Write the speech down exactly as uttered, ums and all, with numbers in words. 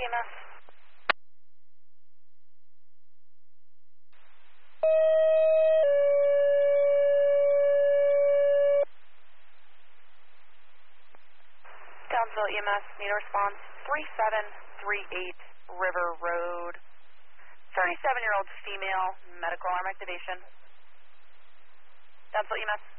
E M S. Townsville E M S, need a response. three seven three eight River Road. thirty-seven-year-old female, medical arm activation. Townsville E M S.